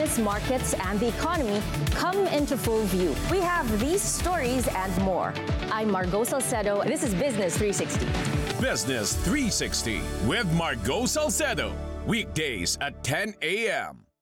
business, markets, and the economy come into full view. We have these stories and more. I'm Margot Salcedo. This is Business 360. Business 360 with Margot Salcedo. Weekdays at 10 a.m.